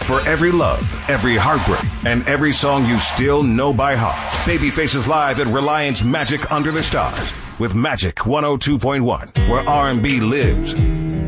for every love, every heartbreak, and every song you still know by heart. Babyface is live at Reliance Magic Under the Stars with Magic 102.1, where R&B lives.